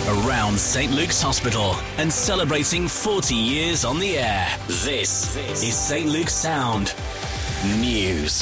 around St Luke's Hospital and celebrating 40 years on the air. This is St Luke's Sound News.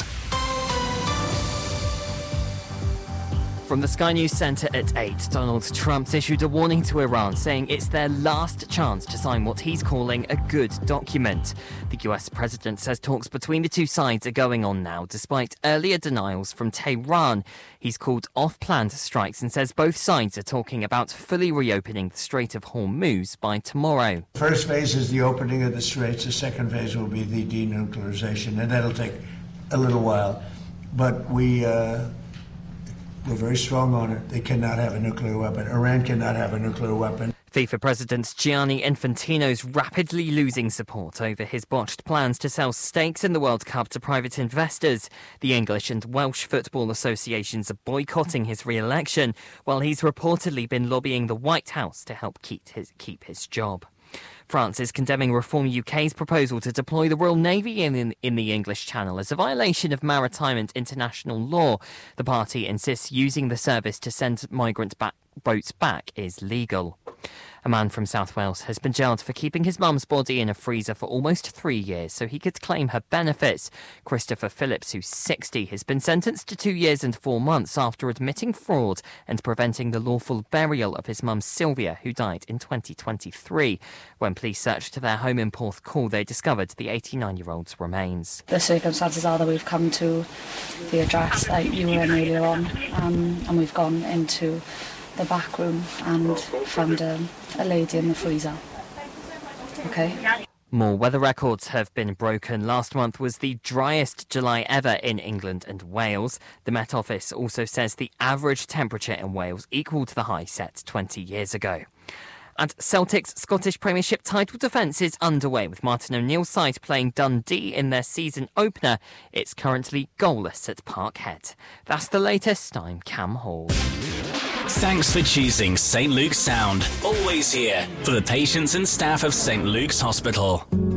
From the Sky News Centre at 8, Donald Trump's issued a warning to Iran, saying it's their last chance to sign what he's calling a good document. The US president says talks between the two sides are going on now, despite earlier denials from Tehran. He's called off planned strikes and says both sides are talking about fully reopening the Strait of Hormuz by tomorrow. First phase is the opening of the straits. The second phase will be the denuclearization, and that'll take a little while. But we're very strong on it. They cannot have a nuclear weapon. Iran cannot have a nuclear weapon. FIFA President Gianni Infantino's rapidly losing support over his botched plans to sell stakes in the World Cup to private investors. The English and Welsh football associations are boycotting his re-election, while he's reportedly been lobbying the White House to help keep his job. France is condemning Reform UK's proposal to deploy the Royal Navy in the English Channel as a violation of maritime and international law. The party insists using the service to send migrant boats back is legal. A man from South Wales has been jailed for keeping his mum's body in a freezer for almost 3 years so he could claim her benefits. Christopher Phillips, who's 60, has been sentenced to 2 years and 4 months after admitting fraud and preventing the lawful burial of his mum Sylvia, who died in 2023. When police searched their home in Porthcawl, they discovered the 89-year-old's remains. The circumstances are that we've come to the address that you were in earlier on, and we've gone into the back room and found a lady in the freezer. Okay. More weather records have been broken. Last month was the driest July ever in England and Wales. The Met Office also says the average temperature in Wales equalled the high set 20 years ago. And Celtic's Scottish Premiership title defence is underway, with Martin O'Neill's side playing Dundee in their season opener. It's currently goalless at Parkhead. That's the latest. I'm Cam Hall. Thanks for choosing St Luke's Sound. Always here for the patients and staff of St Luke's Hospital.